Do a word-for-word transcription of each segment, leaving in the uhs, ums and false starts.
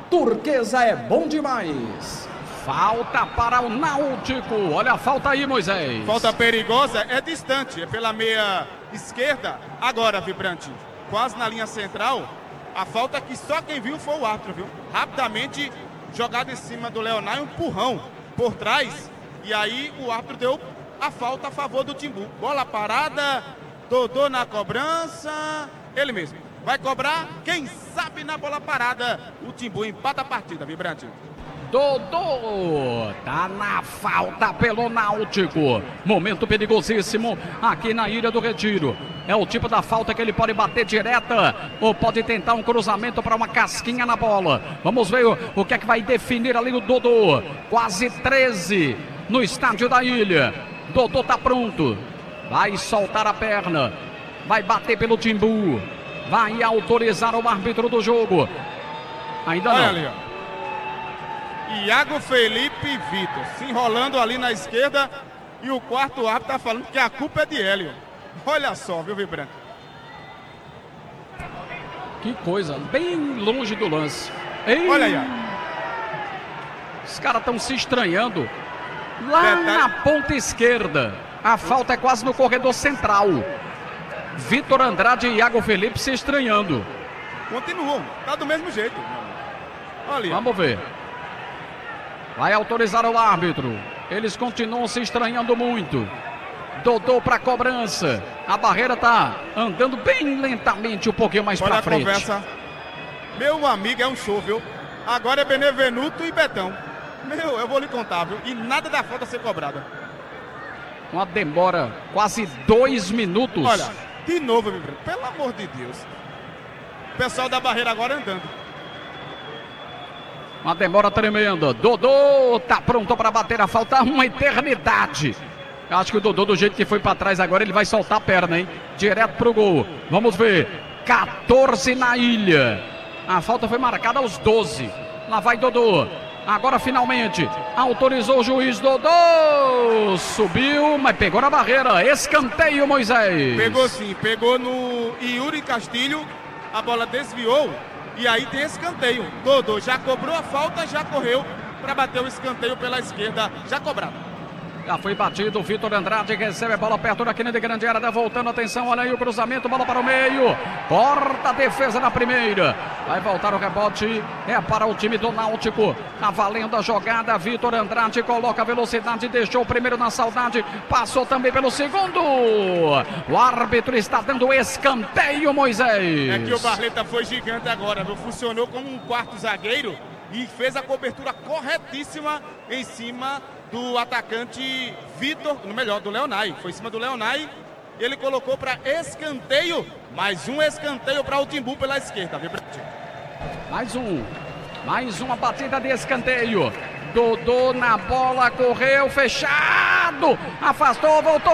Turquesa é bom demais. Falta para o Náutico. Olha a falta aí, Moisés. Falta perigosa, é distante, é pela meia esquerda. Agora, Vibrante, quase na linha central. A falta que só quem viu foi o árbitro, viu? Rapidamente jogado em cima do Leonai, um empurrão por trás. E aí o árbitro deu a falta a favor do Timbu. Bola parada, Dodô na cobrança. Ele mesmo vai cobrar, quem sabe na bola parada. O Timbu empata a partida, Vibrante. Dodô tá na falta pelo Náutico. Momento perigosíssimo aqui na Ilha do Retiro. É o tipo da falta que ele pode bater direta ou pode tentar um cruzamento para uma casquinha na bola. Vamos ver o, o que é que vai definir ali o Dodô. Quase treze no estádio da Ilha. Dodô tá pronto. Vai soltar a perna. Vai bater pelo Timbu. Vai autorizar o árbitro do jogo. Ainda Olha não. Ali, ó. Iago Felipe e Vitor se enrolando ali na esquerda. E o quarto árbitro tá falando que a culpa é de Hélio. Olha só, viu, Vibrante? Que coisa, bem longe do lance. Ei, olha aí, ó. Os caras estão se estranhando. Lá Detalhe. na ponta esquerda. A falta é quase no corredor central. Vitor Andrade e Iago Felipe se estranhando. Continuam, tá do mesmo jeito. Olha. Vamos ver. Vai autorizar o árbitro. Eles continuam se estranhando muito. Dodô para cobrança. A barreira tá andando bem lentamente, um pouquinho mais para frente. Olha a conversa. Meu amigo, é um show, viu? Agora é Benevenuto e Betão. Meu, eu vou lhe contar, viu? E nada da falta ser cobrada. Uma demora quase dois minutos. Olha, de novo, meu filho, pelo amor de Deus. O pessoal da barreira agora andando. Uma demora tremenda. Dodô tá pronto para bater a falta. Uma eternidade. Acho que o Dodô, do jeito que foi para trás agora, ele vai soltar a perna, hein? Direto pro gol. Vamos ver. quatorze na Ilha. A falta foi marcada aos doze. Lá vai Dodô. Agora finalmente autorizou o juiz. Dodô subiu, mas pegou na barreira. Escanteio, Moisés. Pegou sim, pegou no Yuri Castilho. A bola desviou e aí tem escanteio. Dodô já cobrou a falta, já correu para bater o escanteio pela esquerda, já cobrado. Já foi batido, o Vitor Andrade recebe a bola perto da quina de grande área, voltando, atenção, olha aí o cruzamento, bola para o meio, corta a defesa na primeira, vai voltar o rebote, é para o time do Náutico, tá valendo a jogada, Vitor Andrade coloca a velocidade, deixou o primeiro na saudade, passou também pelo segundo, o árbitro está dando escanteio, Moisés. É que o Barleta foi gigante agora, viu? Funcionou como um quarto zagueiro e fez a cobertura corretíssima em cima do atacante Vitor, no melhor, do Leonai. Foi em cima do Leonai e ele colocou para escanteio. Mais um escanteio para o Timbu pela esquerda. Mais um. Mais uma batida de escanteio. Dodô na bola, correu, fechado. Afastou, voltou,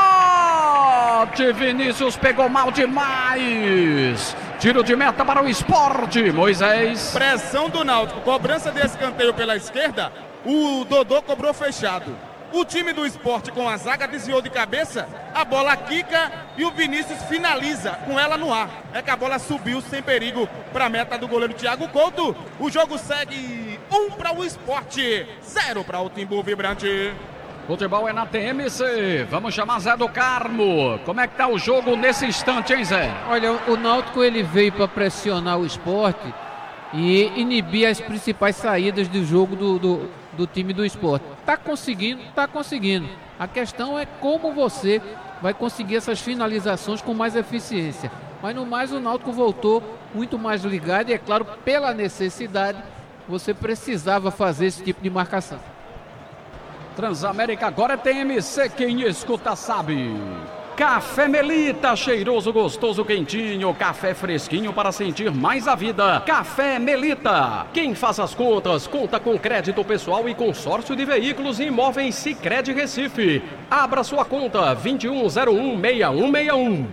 rebote. Vinícius pegou mal demais. Tiro de meta para o Sport, Moisés. Pressão do Náutico, cobrança de escanteio pela esquerda. O Dodô cobrou fechado. O time do Sport com a zaga desviou de cabeça, a bola quica e o Vinícius finaliza com ela no ar. É que a bola subiu sem perigo para a meta do goleiro Thiago Couto. O jogo segue um para o Sport, zero para o Timbu, Vibrante. Futebol é na T M C. Vamos chamar Zé do Carmo. Como é que tá o jogo nesse instante, hein, Zé? Olha, o Náutico ele veio para pressionar o Sport e inibir as principais saídas do jogo do, do, do time do Sport. Tá conseguindo, tá conseguindo. A questão é como você vai conseguir essas finalizações com mais eficiência. Mas no mais o Náutico voltou muito mais ligado e é claro, pela necessidade, você precisava fazer esse tipo de marcação. Transamérica agora é T M C, quem escuta sabe. Café Melita, cheiroso, gostoso, quentinho, café fresquinho para sentir mais a vida. Café Melita. Quem faz as contas, conta com crédito pessoal e consórcio de veículos e imóveis Sicredi Recife. Abra sua conta vinte e um zero um, seis um seis um.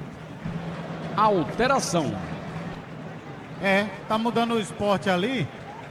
Alteração. É, tá mudando o Sport ali.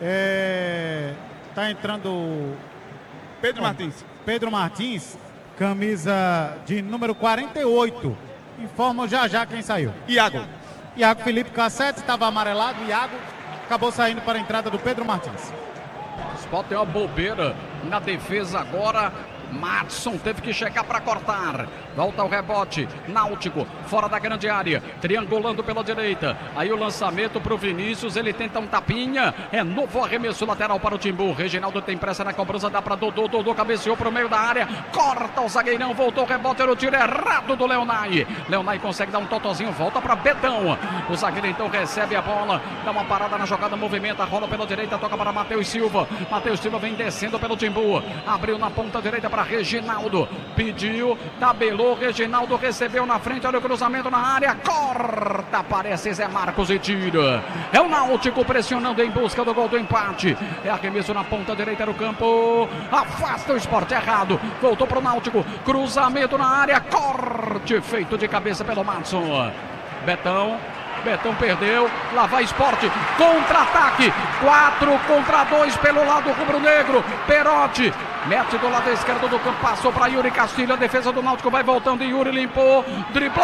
É, tá entrando Pedro Martins. Pedro Martins. Camisa de número quarenta e oito. Informa já já quem saiu. Iago. Iago Felipe Cassete, estava amarelado. Iago acabou saindo para a entrada do Pedro Martins. O Sport tem uma bobeira na defesa agora. Madison teve que chegar para cortar. Volta o rebote. Náutico fora da grande área. Triangulando pela direita. Aí o lançamento para o Vinícius. Ele tenta um tapinha. É novo arremesso lateral para o Timbu. Reginaldo tem pressa na cobrança. Dá para Dodô. Dodô cabeceou para o meio da área. Corta o zagueirão. Voltou o rebote. Era o tiro errado do Leonai. Leonai consegue dar um totozinho. Volta para Betão. O zagueiro então recebe a bola. Dá uma parada na jogada. Movimenta. Rola pela direita. Toca para Matheus Silva. Matheus Silva vem descendo pelo Timbu. Abriu na ponta direita para Reginaldo, pediu, tabelou, Reginaldo recebeu na frente, olha o cruzamento na área, corta, aparece Zé Marcos e tira. É o Náutico pressionando em busca do gol do empate. É arremesso na ponta direita do campo, afasta o Sport errado, voltou para o Náutico, cruzamento na área, corte feito de cabeça pelo Madison. Betão. Betão perdeu, lá vai Sport, contra-ataque, quatro contra dois pelo lado rubro-negro, Perotti, mete do lado esquerdo do campo, passou para Yuri Castilho, a defesa do Náutico vai voltando, e Yuri limpou, driblou,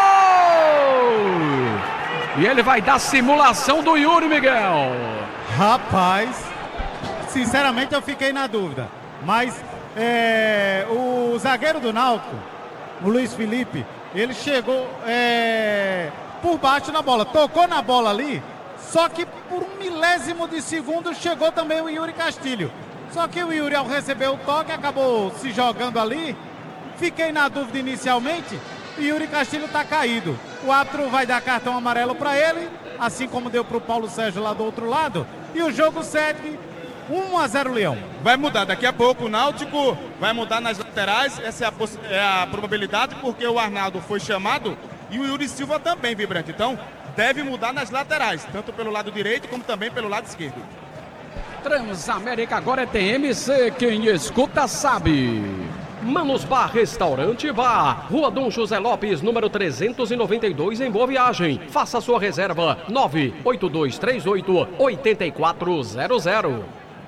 e ele vai dar simulação do Yuri, Miguel. Rapaz, sinceramente eu fiquei na dúvida, mas é, o zagueiro do Náutico, o Luiz Felipe, ele chegou... É... por baixo na bola, tocou na bola ali, só que por um milésimo de segundo chegou também o Yuri Castilho. Só que o Yuri, ao receber o toque, acabou se jogando ali. Fiquei na dúvida inicialmente, e Yuri Castilho está caído. O árbitro vai dar cartão amarelo para ele, assim como deu para o Paulo Sérgio lá do outro lado, e o jogo segue um a zero Leão. Vai mudar daqui a pouco, o Náutico vai mudar nas laterais, essa é a, poss- é a probabilidade, porque o Arnaldo foi chamado e o Yuri Silva também, Vibrante. Então, deve mudar nas laterais, tanto pelo lado direito como também pelo lado esquerdo. Transamérica agora é T M C, quem escuta sabe. Manos Bar Restaurante e Bar, Rua Dom José Lopes, número trezentos e noventa e dois, em Boa Viagem. Faça sua reserva, nove oito dois três oito, oito quatro zero zero.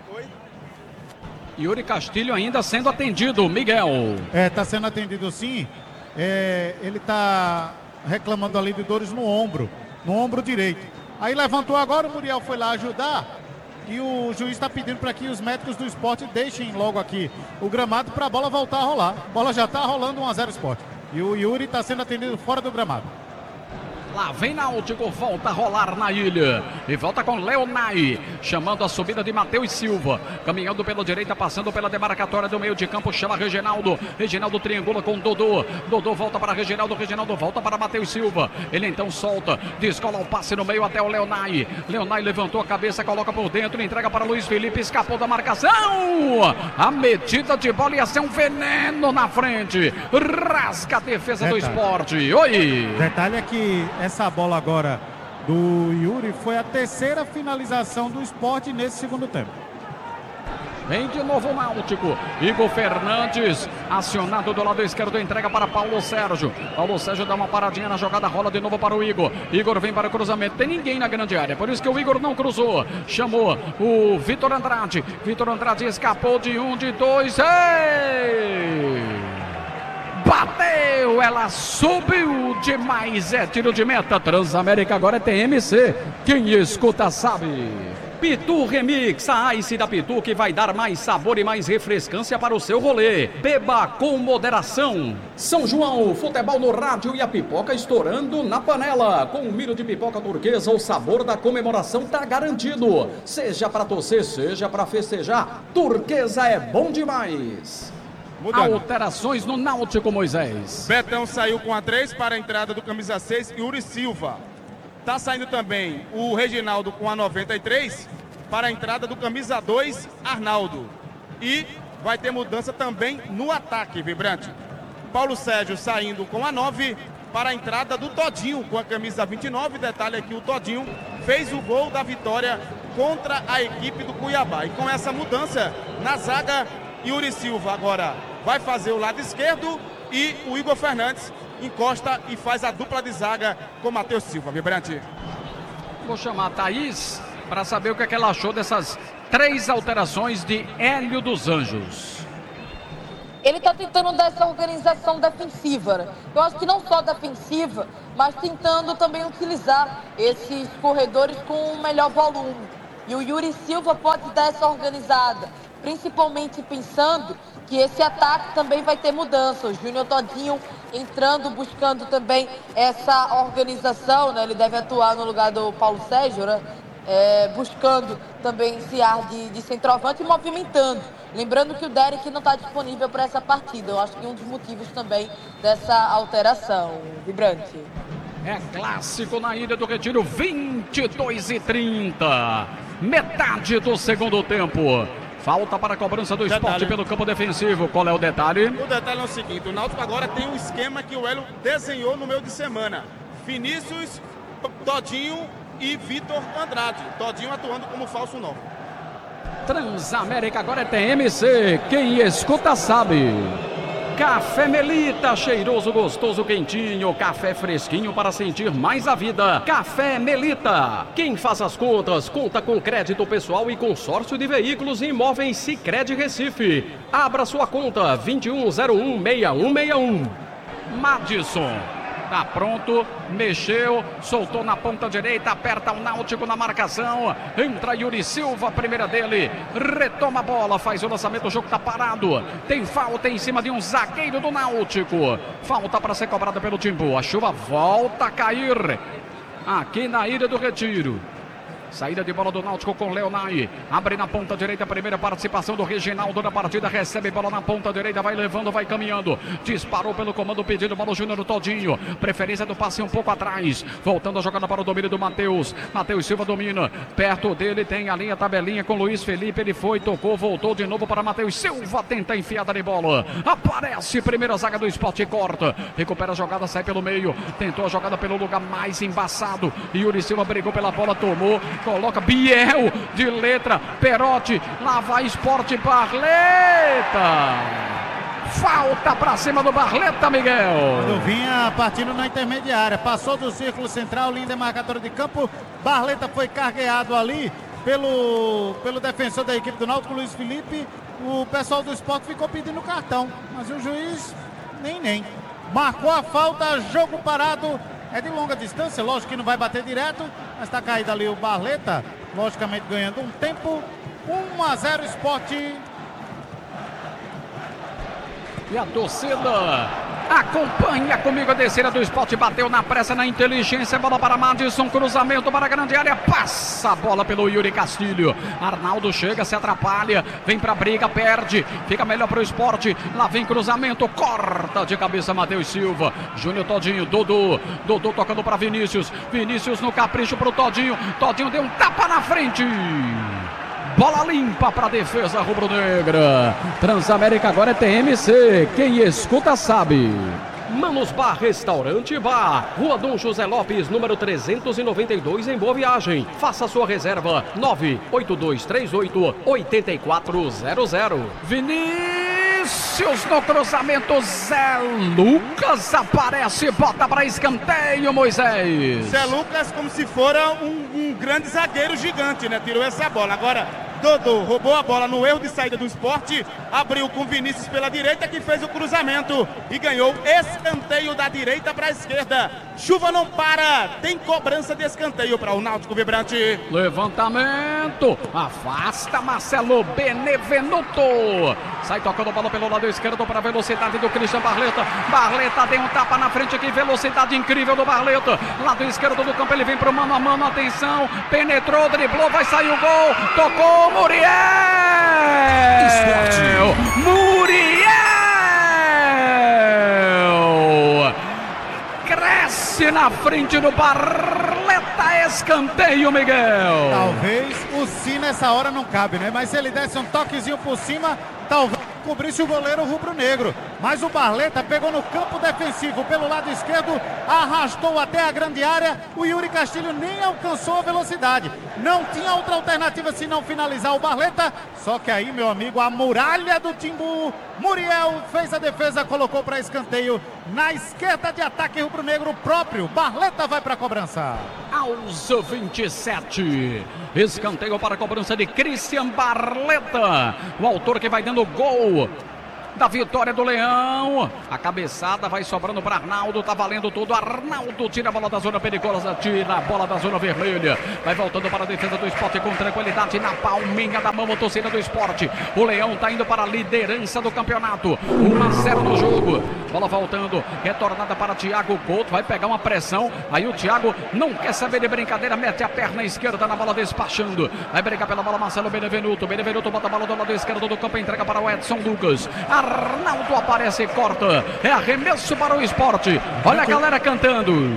Yuri Castilho ainda sendo atendido, Miguel. É, tá sendo atendido sim. É, ele tá reclamando ali de dores no ombro, no ombro direito. Aí levantou agora, o Muriel foi lá ajudar e o juiz está pedindo para que os médicos do Sport deixem logo aqui o gramado para a bola voltar a rolar. A bola já está rolando um a zero Sport. E o Yuri está sendo atendido fora do gramado. Lá vem Náutico, volta a rolar na ilha. E volta com Leonai, chamando a subida de Matheus Silva. Caminhando pela direita, passando pela demarcatória do meio de campo, chama Reginaldo. Reginaldo triangula com Dodô. Dodô volta para Reginaldo, Reginaldo volta para Matheus Silva. Ele então solta, descola o passe no meio até o Leonai. Leonai levantou a cabeça, coloca por dentro, entrega para Luiz Felipe, escapou da marcação. A medida de bola ia ser um veneno na frente. Rasga a defesa Detalhe. do Sport. Oi! Detalhe é que essa bola agora do Yuri foi a terceira finalização do Sport nesse segundo tempo. Vem de novo o Náutico. Igor Fernandes, acionado do lado esquerdo, entrega para Paulo Sérgio. Paulo Sérgio dá uma paradinha na jogada, rola de novo para o Igor. Igor vem para o cruzamento, tem ninguém na grande área, por isso que o Igor não cruzou. Chamou o Vitor Andrade. Vitor Andrade escapou de um, de dois. Ei! Bateu, ela subiu demais, é tiro de meta. Transamérica agora é T M C, quem escuta sabe. Pitu Remix, a Ice da Pitu que vai dar mais sabor e mais refrescância para o seu rolê. Beba com moderação. São João, futebol no rádio e a pipoca estourando na panela. Com o milho de pipoca turquesa, o sabor da comemoração tá garantido. Seja para torcer, seja para festejar, turquesa é bom demais. Mudando. Alterações no Náutico, Moisés. Betão saiu com a três para a entrada do camisa seis, Yuri Silva. Tá saindo também o Reginaldo com a noventa e três para a entrada do camisa dois, Arnaldo. E vai ter mudança também no ataque, Vibrante. Paulo Sérgio saindo com a nove para a entrada do Todinho com a camisa vinte e nove. Detalhe aqui, o Todinho fez o gol da vitória contra a equipe do Cuiabá. E com essa mudança na zaga, Yuri Silva agora vai fazer o lado esquerdo e o Igor Fernandes encosta e faz a dupla de zaga com Matheus Silva. Vibrante. Vou chamar a Thaís para saber o que, é que ela achou dessas três alterações de Hélio dos Anjos. ele está tentando dar essa organização defensiva, né? Eu acho que não só defensiva, mas tentando também utilizar esses corredores com um melhor volume. E o Yuri Silva pode dar essa organizada, principalmente pensando que esse ataque também vai ter mudança. O Júnior Todinho entrando, buscando também essa organização, né? Ele deve atuar no lugar do Paulo Sérgio, né? É, buscando também esse ar de, de centroavante e movimentando. Lembrando que o Derek não está disponível para essa partida. Eu acho que um dos motivos também dessa alteração. Vibrante. É clássico na Ilha do Retiro, vinte e dois e trinta. Metade do segundo tempo. Falta para a cobrança do Sport detalhe. Pelo campo defensivo. Qual é o detalhe? O detalhe é o seguinte, o Náutico agora tem um esquema que o Hélio desenhou no meio de semana. Vinícius, Todinho e Vitor Andrade. Todinho atuando como falso nove. Transamérica agora é T M C. Quem escuta sabe. Café Melita, cheiroso, gostoso, quentinho. Café fresquinho para sentir mais a vida. Café Melita. Quem faz as contas, conta com crédito pessoal e consórcio de veículos e imóveis Sicredi Recife. Abra sua conta vinte e um zero um, seis um seis um. Madison. Tá pronto, mexeu, soltou na ponta direita, aperta o Náutico na marcação, entra Yuri Silva, primeira dele, retoma a bola, faz o lançamento, o jogo tá parado, tem falta em cima de um zagueiro do Náutico, falta para ser cobrada pelo Timbu, a chuva volta a cair aqui na Ilha do Retiro. Saída de bola do Náutico com Leonai. Abre na ponta direita, primeira participação do Reginaldo na partida. Recebe bola na ponta direita, vai levando, vai caminhando. Disparou pelo comando pedido, bola o Júnior Todinho. Preferência do passe um pouco atrás. Voltando a jogada para o domínio do Matheus. Matheus Silva domina. Perto dele tem a linha tabelinha com Luiz Felipe. Ele foi, tocou, voltou de novo para Matheus Silva. Tenta enfiada de bola. Aparece, primeira zaga do Sport, corta. Recupera a jogada, sai pelo meio. Tentou a jogada pelo lugar mais embaçado. Yuri Silva brigou pela bola, tomou. Coloca Biel de letra, Perotti, lá vai Sport, Barleta. Falta pra cima do Barleta, Miguel. Quando vinha partindo na intermediária, passou do círculo central, linda marcadora de campo. Barleta foi cargueado ali pelo, pelo defensor da equipe do Náutico, Luiz Felipe. O pessoal do Sport ficou pedindo cartão, mas o juiz nem nem. Marcou a falta, jogo parado. É de longa distância, lógico que não vai bater direto, mas está caído ali o Barleta, logicamente ganhando um tempo. um a zero Sport. E a torcida acompanha comigo a descida do Sport, bateu na pressa, na inteligência, bola para Madison, cruzamento para a grande área, passa a bola pelo Yuri Castilho, Arnaldo chega, se atrapalha, vem para a briga, perde, fica melhor para o Sport, lá vem cruzamento, corta de cabeça Matheus Silva, Júnior Todinho, Dodô, Dodô tocando para Vinícius, Vinícius no capricho para o Todinho, Todinho deu um tapa na frente. Bola limpa para a defesa rubro-negra. Transamérica agora é T M C. Quem escuta sabe. Manos Bar Restaurante Bar, Rua Dom José Lopes, número trezentos e noventa e dois, em Boa Viagem. Faça sua reserva nove oito dois três oito, oito quatro zero zero. Vinícius no cruzamento, Zé Lucas aparece, bota para escanteio, Moisés. Zé Lucas como se fora um, um grande zagueiro gigante, né? Tirou essa bola. Agora Dodô roubou a bola no erro de saída do Sport, abriu com Vinícius pela direita, que fez o cruzamento e ganhou escanteio da direita para a esquerda. Chuva não para, tem cobrança de escanteio para o Náutico Vibrante. Levantamento, afasta Marcelo Benevenuto. Sai tocando bola pelo lado esquerdo para a velocidade do Christian Barleta. Barleta deu um tapa na frente aqui, velocidade incrível do Barleta. Lado esquerdo do campo, ele vem para o mano a mano, atenção, penetrou, driblou, vai sair o gol, tocou, Muriel! Esporte. Muriel! Cresce na frente do Barleta, escanteio, Miguel. Talvez o Si nessa hora não cabe, né? Mas se ele desse um toquezinho por cima, talvez cobrisse o goleiro rubro-negro. Mas o Barleta pegou no campo defensivo pelo lado esquerdo, arrastou até a grande área. O Yuri Castilho nem alcançou a velocidade. Não tinha outra alternativa senão finalizar o Barleta. Só que aí, meu amigo, a muralha do Timbu, Muriel fez a defesa, colocou para escanteio na esquerda de ataque rubro-negro. O próprio Barleta vai para a cobrança. Aos vinte e sete, escanteio para a cobrança de Christian Barleta, o autor que vai dando gol da vitória do Leão. A cabeçada vai sobrando para Arnaldo, tá valendo tudo. Arnaldo tira a bola da zona perigosa, tira a bola da zona vermelha. Vai voltando para a defesa do Sport com tranquilidade na palminha da mão, a torcida do Sport. O Leão tá indo para a liderança do campeonato. um a zero no jogo. Bola voltando, retornada para Thiago Couto, vai pegar uma pressão. Aí o Thiago não quer saber de brincadeira, mete a perna esquerda na bola, despachando. Vai brigar pela bola Marcelo Benevenuto. Benevenuto bota a bola do lado esquerdo do campo, entrega para o Edson Lucas. Arnaldo aparece e corta. É arremesso para o Sport. Olha a galera cantando.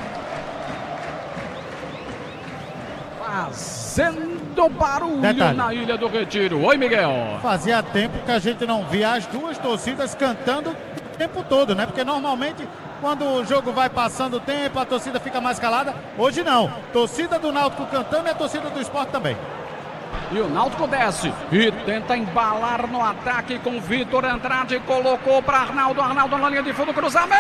Fazendo barulho Detalhe. na Ilha do Retiro. Oi, Miguel. Fazia tempo que a gente não via as duas torcidas cantando o tempo todo, né? Porque normalmente quando o jogo vai passando o tempo, a torcida fica mais calada. Hoje não. Torcida do Náutico cantando e a torcida do Sport também. E o Náutico desce e tenta embalar no ataque com Vitor Andrade. Colocou para Arnaldo. Arnaldo na linha de fundo, cruzamento.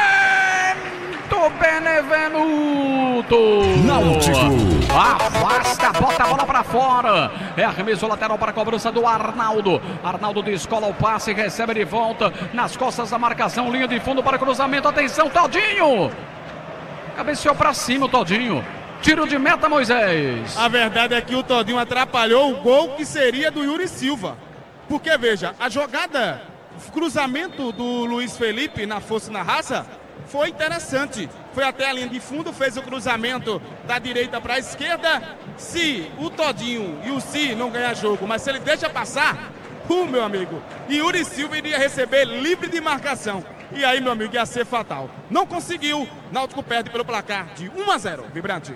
Benevenuto. Náutico. Afasta, bota a bola para fora. É arremesso lateral para a cobrança do Arnaldo. Arnaldo descola o passe, recebe de volta nas costas da marcação. Linha de fundo para cruzamento. Atenção, Todinho. Cabeceou para cima o Todinho. Tiro de meta, Moisés. A verdade é que o Todinho atrapalhou o gol que seria do Yuri Silva. Porque, veja, a jogada, o cruzamento do Luiz Felipe na força e na raça foi interessante. Foi até a linha de fundo, fez o cruzamento da direita para a esquerda. Se o Todinho e o Si não ganhar jogo, mas se ele deixa passar, uh, meu amigo, Yuri Silva iria receber livre de marcação. E aí, meu amigo, ia ser fatal. Não conseguiu. Náutico perde pelo placar de um a zero. Vibrante.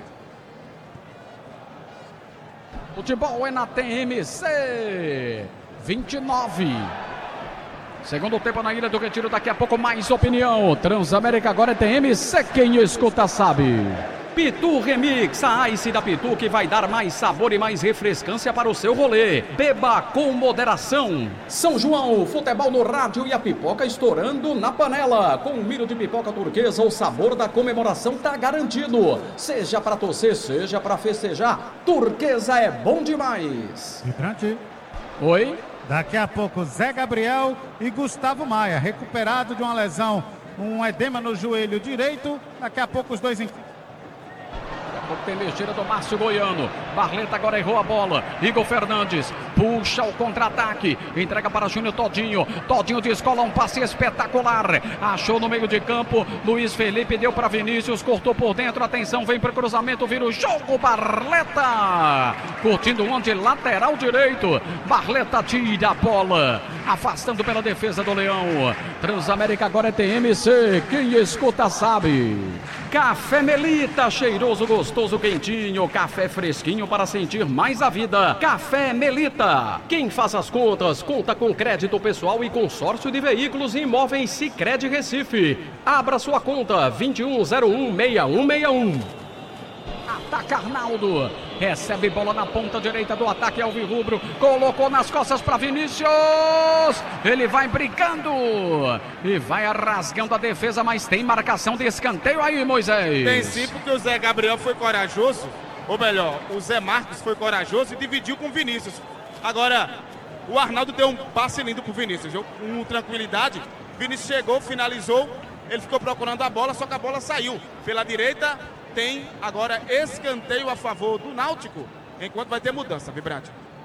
Futebol é na T M C. vinte e nove. Segundo tempo na Ilha do Retiro. Daqui a pouco mais opinião. Transamérica agora é T M C. Quem escuta sabe. Pitu Remix, a Ice da Pitu que vai dar mais sabor e mais refrescância para o seu rolê. Beba com moderação. São João, futebol no rádio e a pipoca estourando na panela. Com um milho de pipoca turquesa, o sabor da comemoração tá garantido. Seja para torcer, seja para festejar, turquesa é bom demais. Vibrante. Oi? Daqui a pouco Zé Gabriel e Gustavo Maia, recuperados de uma lesão, um edema no joelho direito. Daqui a pouco os dois em... Tem mexida do Márcio Goiano. Barleta agora errou a bola. Igor Fernandes puxa o contra-ataque. Entrega para Júnior Todinho. Todinho descola um passe espetacular. Achou no meio de campo. Luiz Felipe deu para Vinícius. Cortou por dentro. Atenção, vem para o cruzamento. Vira o jogo. Barleta curtindo um de lateral direito. Barleta tira a bola. Afastando pela defesa do Leão. Transamérica agora é T M C. Quem escuta sabe. Café Melita, cheiroso, gostoso, quentinho, café fresquinho para sentir mais a vida. Café Melita. Quem faz as contas, conta com crédito pessoal e consórcio de veículos e imóveis Sicredi Recife. Abra sua conta vinte e um zero um, seis um seis um. Ataca Arnaldo, recebe bola na ponta direita do ataque alvirrubro, colocou nas costas para Vinícius, ele vai brincando e vai rasgando a defesa, mas tem marcação de escanteio aí, Moisés. Tem sim, porque o Zé Gabriel foi corajoso, ou melhor, o Zé Marcos foi corajoso e dividiu com o Vinícius. Agora, o Arnaldo deu um passe lindo pro Vinícius, viu? Com tranquilidade, Vinícius chegou, finalizou, ele ficou procurando a bola, só que a bola saiu pela direita. Tem agora escanteio a favor do Náutico, enquanto vai ter mudança, Vibrante.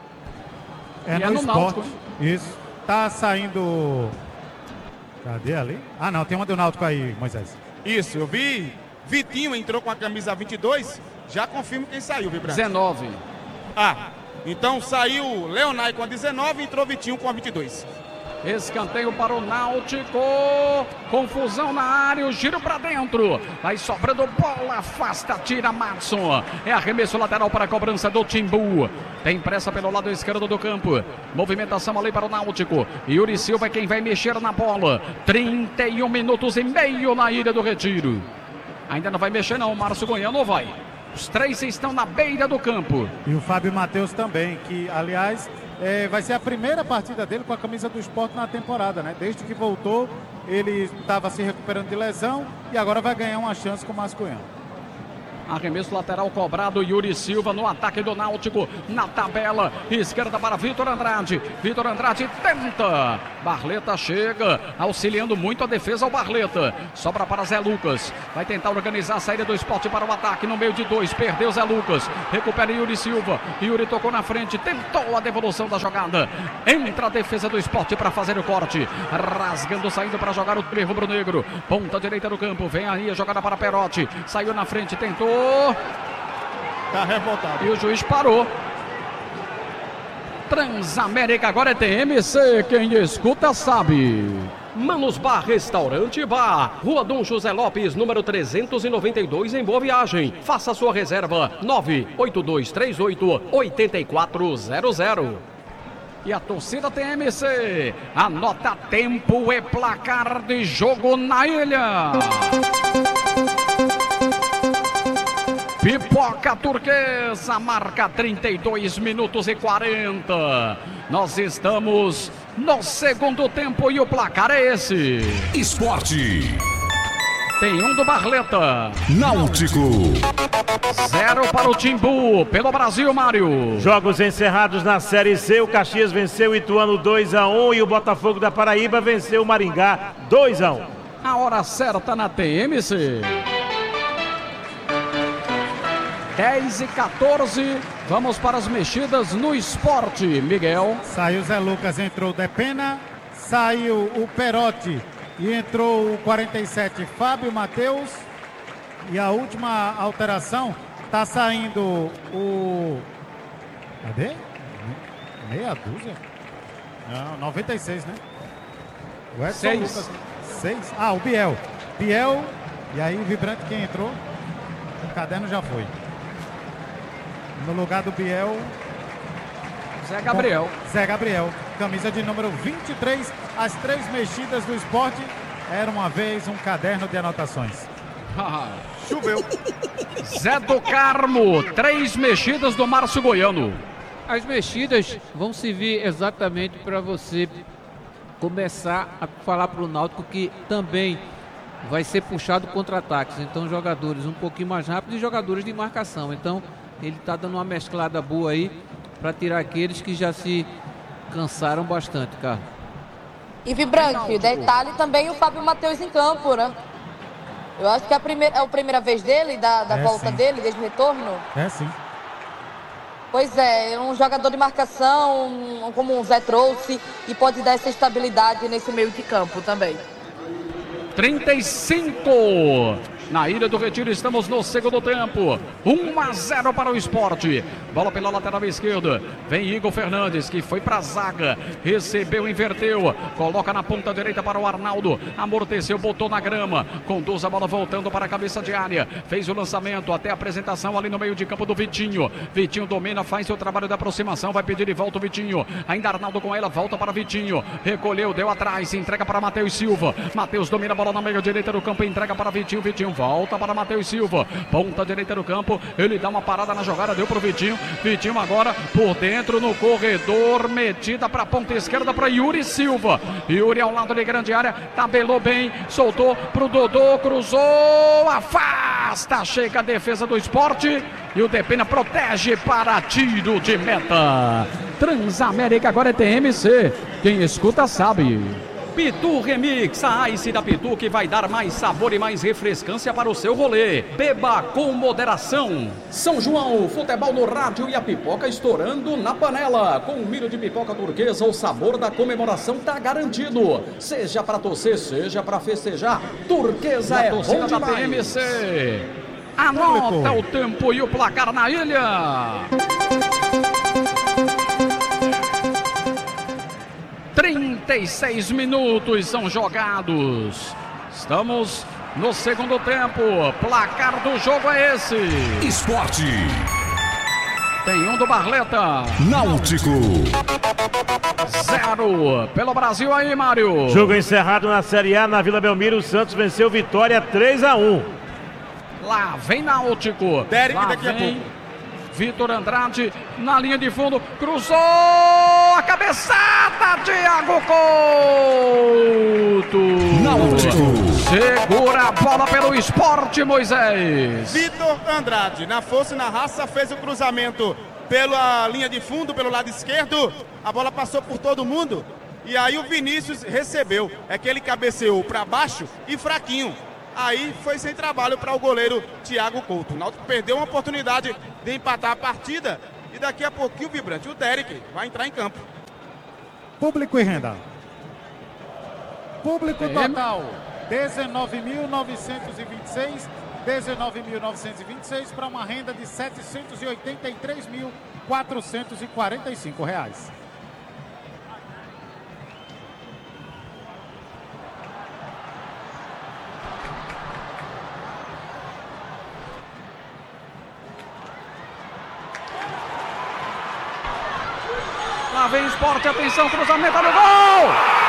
É, no, é no Náutico. Isso. Tá saindo... Cadê ali? Ah, não, tem uma do Náutico aí, Moisés. Isso, eu vi. Vitinho entrou com a camisa vinte e dois. Já confirmo quem saiu, Vibrante. dezenove. Ah, então saiu Leonai com a dezenove e entrou Vitinho com a vinte e dois. Escanteio para o Náutico. Confusão na área, o giro para dentro. Vai sobrando bola, afasta, tira Madson. É arremesso lateral para a cobrança do Timbu. Tem pressa pelo lado esquerdo do campo. Movimentação ali para o Náutico. Yuri Silva é quem vai mexer na bola. trinta e um minutos e meio na Ilha do Retiro. Ainda não vai mexer não, o Márcio Goiano vai. Os três estão na beira do campo. E o Fábio Matheus também, que aliás... É, vai ser a primeira partida dele com a camisa do Sport na temporada, né? Desde que voltou, ele estava se recuperando de lesão e agora vai ganhar uma chance com o Márcio Goiano. Arremesso lateral cobrado, Yuri Silva no ataque do Náutico, na tabela, esquerda para Vitor Andrade, Vitor Andrade tenta, Barleta chega, auxiliando muito a defesa ao Barleta, sobra para Zé Lucas, vai tentar organizar a saída do Sport para o ataque, no meio de dois, perdeu Zé Lucas, recupera Yuri Silva, Yuri tocou na frente, tentou a devolução da jogada, entra a defesa do Sport para fazer o corte, rasgando, saindo para jogar o time rubro-negro, ponta direita do campo, vem aí a jogada para Perotti, saiu na frente, tentou. Tá revoltado. E o juiz parou. Transamérica agora é T M C, quem escuta sabe. Manos Bar Restaurante Bar, Rua Dom José Lopes, número trezentos e noventa e dois, em Boa Viagem. Faça sua reserva nove oito dois três oito oito quatro zero zero. E a torcida T M C anota tempo e placar de jogo na ilha. Pipoca Turquesa marca trinta e dois minutos e quarenta. Nós estamos no segundo tempo e o placar é esse. Esporte. Tem um do Barleta. Náutico. Zero para o Timbu. Pelo Brasil, Mário. Jogos encerrados na Série C. O Caxias venceu o Ituano dois a um e o Botafogo da Paraíba venceu o Maringá dois a um. A hora certa na T M C. dez e quatorze, vamos para as mexidas no esporte, Miguel. Saiu Zé Lucas, entrou Depena, saiu o Perotti e entrou o quarenta e sete, Fábio Matheus. E a última alteração, tá saindo o... Cadê? Meia dúzia? Não, noventa e seis, né? O Edson Seis. Lucas. Seis? Ah, o Biel. Biel, e aí o Vibrante quem entrou, o caderno já foi. No lugar do Biel, Zé Gabriel. Zé Gabriel, camisa de número vinte e três. As três mexidas do esporte. Era uma vez um caderno de anotações. Choveu. Zé do Carmo, três mexidas do Márcio Goiano. As mexidas vão servir exatamente para você começar a falar para o Náutico que também vai ser puxado contra-ataques. Então, jogadores um pouquinho mais rápidos e jogadores de marcação. Então, ele está dando uma mesclada boa aí para tirar aqueles que já se cansaram bastante, cara. E Vibrante, detalhe também o Fábio Matheus em campo, né? Eu acho que é a primeira, é a primeira vez dele, da, da É, volta sim. dele, desde o retorno. É sim. Pois é, um jogador de marcação, um, como o Zé trouxe, e pode dar essa estabilidade nesse meio de campo também. trinta e cinco. Na Ilha do Retiro estamos no segundo tempo. um a zero para o Esporte. Bola pela lateral esquerda. Vem Igor Fernandes, que foi para a zaga. Recebeu, inverteu. Coloca na ponta direita para o Arnaldo. Amorteceu, botou na grama. Conduz a bola voltando para a cabeça de área. Fez o lançamento até a apresentação ali no meio de campo do Vitinho. Vitinho domina, faz seu trabalho de aproximação. Vai pedir de volta o Vitinho. Ainda Arnaldo com ela, volta para Vitinho. Recolheu, deu atrás. Entrega para Matheus Silva. Matheus domina a bola na meia direita do campo. Entrega para Vitinho. Vitinho volta para Matheus Silva, ponta direita do campo, ele dá uma parada na jogada, deu pro Vitinho, Vitinho agora por dentro no corredor, metida para a ponta esquerda para Yuri Silva, Yuri ao lado de grande área, tabelou bem, soltou pro Dodô, cruzou, afasta, chega a defesa do Esporte e o Depena protege para tiro de meta. Transamérica agora é T M C, quem escuta sabe. Pitu Remix, a Ice da Pitu que vai dar mais sabor e mais refrescância para o seu rolê. Beba com moderação. São João, futebol no rádio e a pipoca estourando na panela. Com o milho de pipoca turquesa, o sabor da comemoração tá garantido. Seja para torcer, seja para festejar, turquesa é bom da T M C. Anota o tempo e o placar na ilha. trinta e seis minutos são jogados. Estamos no segundo tempo. Placar do jogo é esse. Esporte. Tem um do Barleta. Náutico. Zero. Pelo Brasil aí, Mário. Jogo encerrado na Série A, na Vila Belmiro. O Santos venceu Vitória três a um. Lá vem Náutico. Derek Lá daqui a vem pouco. Vitor Andrade na linha de fundo, cruzou a cabeçada, Thiago Couto. Náutico. Segura a bola pelo Sport, Moisés. Vitor Andrade, na força e na raça, fez o cruzamento pela linha de fundo, pelo lado esquerdo. A bola passou por todo mundo. E aí o Vinícius recebeu. É que ele cabeceou para baixo e fraquinho. Aí foi sem trabalho para o goleiro Thiago Couto. O Náutico perdeu uma oportunidade de empatar a partida. E daqui a pouquinho, Vibrante, o Derek vai entrar em campo. Público e renda. Público total, dezenove mil novecentos e vinte e seis. dezenove mil novecentos e vinte e seis para uma renda de setecentos e oitenta e três mil quatrocentos e quarenta e cinco reais. Lá vem Sport, atenção, cruzamento, olha o gol!